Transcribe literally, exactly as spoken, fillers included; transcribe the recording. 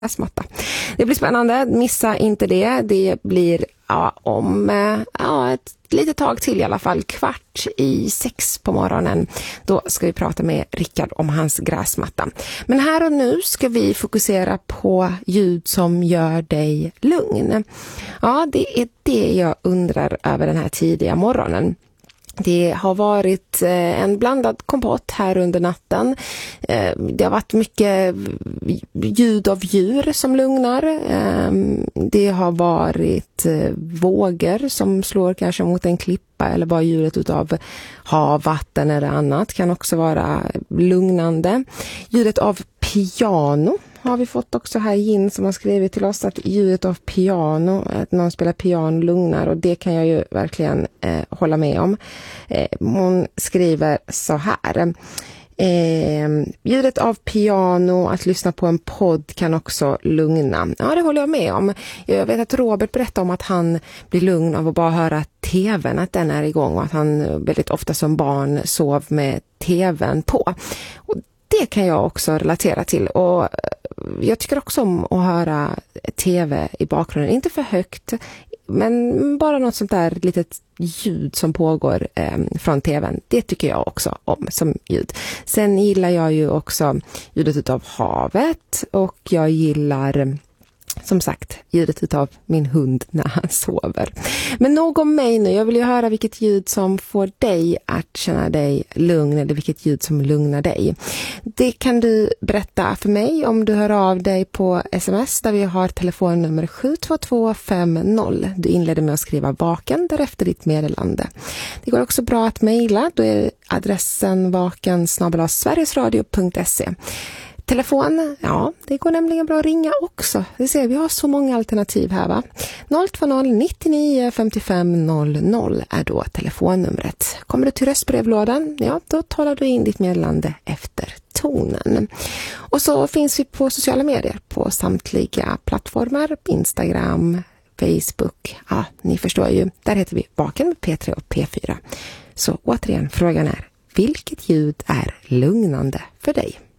gräsmatta. Det blir spännande, missa inte det. Det blir ja, om ja, ett litet tag till i alla fall, kvart i sex på morgonen. Då ska vi prata med Rickard om hans gräsmatta. Men här och nu ska vi fokusera på ljud som gör dig lugn. Ja, det är det jag undrar över den här tidiga morgonen. Det har varit en blandad kompott här under natten. Det har varit mycket ljud av djur som lugnar. Det har varit vågor som slår kanske mot en klippa eller bara ljudet utav hav, vatten eller annat kan också vara lugnande. Ljudet av piano har vi fått också här in som har skrivit till oss att ljudet av piano, att någon spelar piano lugnar, och det kan jag ju verkligen eh, hålla med om. Eh, hon skriver så här. Eh, ljudet av piano, att lyssna på en podd kan också lugna. Ja, det håller jag med om. Jag vet att Robert berättade om att han blir lugn av att bara höra tvn, att den är igång, och att han väldigt ofta som barn sov med tvn på. Och det kan jag också relatera till, och jag tycker också om att höra tv i bakgrunden. Inte för högt, men bara något sånt där litet ljud som pågår eh, från tvn. Det tycker jag också om som ljud. Sen gillar jag ju också ljudet av havet, och jag gillar som sagt ljudet utav min hund när han sover. Men nog om mig nu. Jag vill ju höra vilket ljud som får dig att känna dig lugn, eller vilket ljud som lugnar dig. Det kan du berätta för mig om du hör av dig på sms där vi har telefonnummer sju två två fem noll. Du inleder med att skriva vaken, därefter ditt meddelande. Det går också bra att mejla. Då är adressen vaken snabel-a sverigesradio punkt se. Telefon, ja, det går nämligen bra att ringa också. Vi ser, vi har så många alternativ här, va? noll två noll nittionio femtiofem noll noll är då telefonnumret. Kommer du till röstbrevlådan, ja, då talar du in ditt meddelande efter tonen. Och så finns vi på sociala medier på samtliga plattformar, Instagram, Facebook. Ja, ni förstår ju, där heter vi Vaken med P tre och P fyra. Så återigen, frågan är, vilket ljud är lugnande för dig?